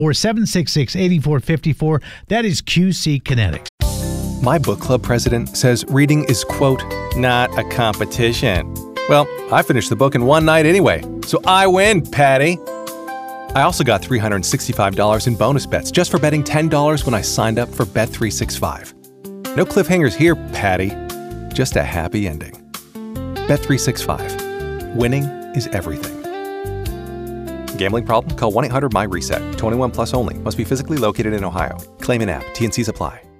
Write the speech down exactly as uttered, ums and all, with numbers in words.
or seven six six, eight four five four. That is Q C Kinetics. My book club president says reading is, quote, not a competition. Well, I finished the book in one night anyway, so I win, Patty. I also got three hundred sixty-five dollars in bonus bets just for betting ten dollars when I signed up for Bet three sixty-five. No cliffhangers here, Patty. Just a happy ending. Bet three sixty-five. Winning is everything. Gambling problem? Call one eight hundred M Y RESET. twenty-one plus only. Must be physically located in Ohio. Claim in app. T N Cs apply.